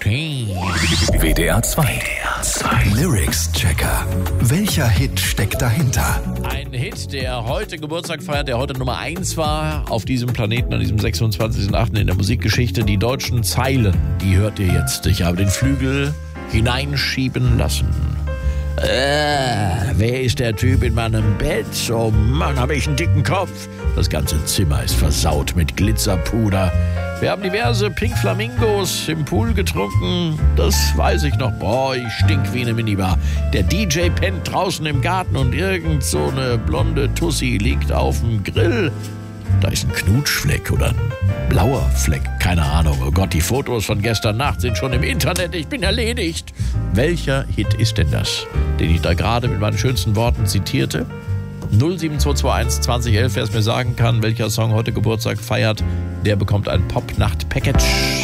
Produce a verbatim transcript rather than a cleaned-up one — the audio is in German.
W D R zwei. Lyrics Checker. Welcher Hit steckt dahinter? Ein Hit, der heute Geburtstag feiert, der heute Nummer eins war auf diesem Planeten, an diesem sechsundzwanzigsten achten in der Musikgeschichte. Die deutschen Zeilen, die hört ihr jetzt. Ich habe den Flügel hineinschieben lassen. Äh, wer ist der Typ in meinem Bett? Oh Mann, habe ich einen dicken Kopf. Das ganze Zimmer ist versaut mit Glitzerpuder. Wir haben diverse Pink Flamingos im Pool getrunken. Das weiß ich noch. Boah, ich stink wie eine Minibar. Der D J pennt draußen im Garten und irgend so eine blonde Tussi liegt auf dem Grill. Da ist ein Knutschfleck oder ein blauer Fleck. Keine Ahnung. Oh Gott, die Fotos von gestern Nacht sind schon im Internet. Ich bin erledigt. Welcher Hit ist denn das, den ich da gerade mit meinen schönsten Worten zitierte? null sieben zwei zwei eins zwanzig elf, wer es mir sagen kann, welcher Song heute Geburtstag feiert, der bekommt ein Pop-Nacht-Package.